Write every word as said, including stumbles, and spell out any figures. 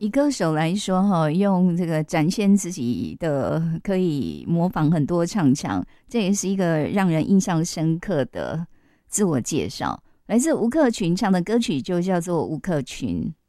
以歌手来说哈，用这个展现自己的，可以模仿很多唱腔，这也是一个让人印象深刻的自我介绍。来自吴克群唱的歌曲就叫做《吴克群》。